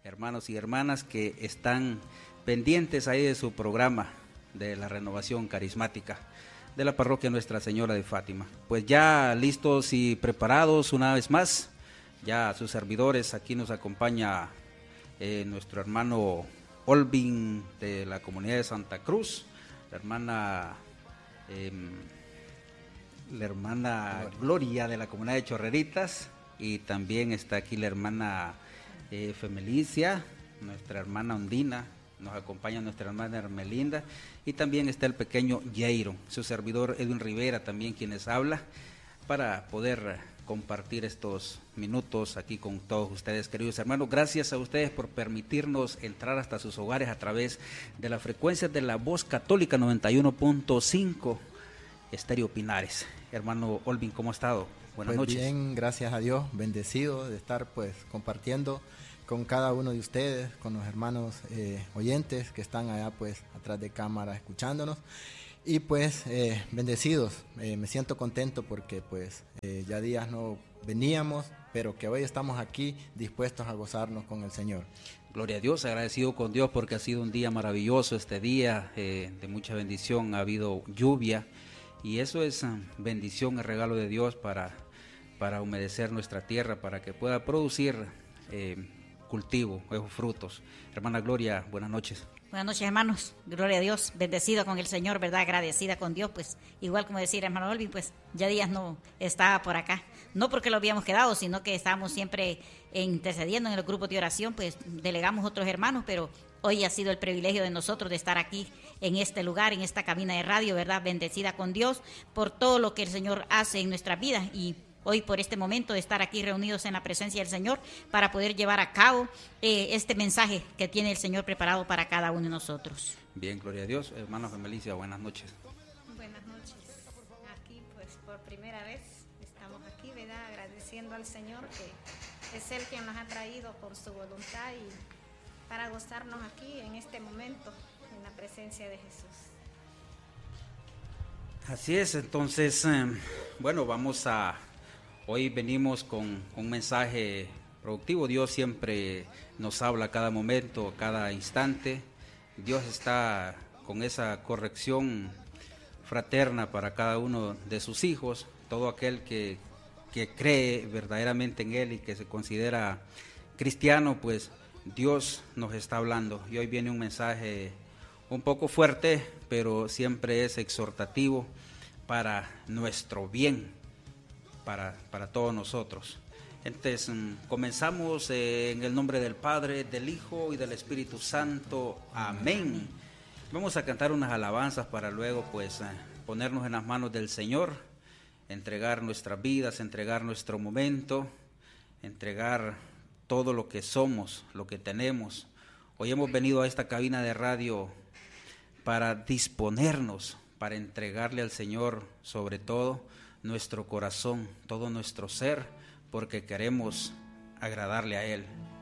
hermanos y hermanas que están pendientes ahí de su programa de la renovación carismática de la parroquia Nuestra Señora de Fátima. Pues ya listos y preparados una vez más, ya sus servidores, aquí nos acompaña nuestro hermano Olvin de la comunidad de Santa Cruz, la hermana Gloria de la comunidad de Chorreritas, y también está aquí la hermana Femelicia, nuestra hermana Ondina, nos acompaña nuestra hermana Hermelinda, y también está el pequeño Jairo, su servidor Edwin Rivera también quienes habla, para poder compartir estos minutos aquí con todos ustedes, queridos hermanos. Gracias a ustedes por permitirnos entrar hasta sus hogares a través de la frecuencia de la Voz Católica 91.5 Estéreo Pinares. Hermano Olvin, ¿cómo ha estado? Buenas noches. Bien, gracias a Dios, bendecido de estar pues compartiendo con cada uno de ustedes, con los hermanos oyentes que están allá pues atrás de cámara escuchándonos. Y pues bendecidos, me siento contento porque pues ya días no veníamos, pero que hoy estamos aquí dispuestos a gozarnos con el Señor. Gloria a Dios, agradecido con Dios porque ha sido un día maravilloso este día, de mucha bendición, ha habido lluvia y eso es bendición, el regalo de Dios para humedecer nuestra tierra, para que pueda producir cultivo, esos frutos. Hermana Gloria, buenas noches. Buenas noches, hermanos, gloria a Dios, bendecida con el Señor, ¿verdad? Agradecida con Dios, pues igual como decía hermano Olvin, pues ya días no estaba por acá, no porque lo habíamos quedado, sino que estábamos siempre intercediendo en el grupo de oración, pues delegamos otros hermanos, pero hoy ha sido el privilegio de nosotros de estar aquí en este lugar, en esta cabina de radio, ¿verdad? Bendecida con Dios por todo lo que el Señor hace en nuestras vidas y hoy por este momento de estar aquí reunidos en la presencia del Señor para poder llevar a cabo este mensaje que tiene el Señor preparado para cada uno de nosotros. Bien, gloria a Dios. Hermana Femelicia, buenas noches. Buenas noches. Aquí pues por primera vez estamos aquí, ¿verdad? Agradeciendo al Señor que es Él quien nos ha traído por su voluntad y para gozarnos aquí en este momento en la presencia de Jesús. Así es, entonces, bueno, hoy venimos con un mensaje productivo. Dios siempre nos habla a cada momento, a cada instante. Dios está con esa corrección fraterna para cada uno de sus hijos. Todo aquel que cree verdaderamente en Él y que se considera cristiano, pues Dios nos está hablando. Y hoy viene un mensaje un poco fuerte, pero siempre es exhortativo para nuestro bien. Para todos nosotros. Entonces comenzamos en el nombre del Padre, del Hijo y del Espíritu Santo. Amén. Vamos a cantar unas alabanzas para luego pues ponernos en las manos del Señor, entregar nuestras vidas, entregar nuestro momento, entregar todo lo que somos, lo que tenemos. Hoy hemos venido a esta cabina de radio para disponernos, para entregarle al Señor sobre todo nuestro corazón, todo nuestro ser, porque queremos agradarle a Él.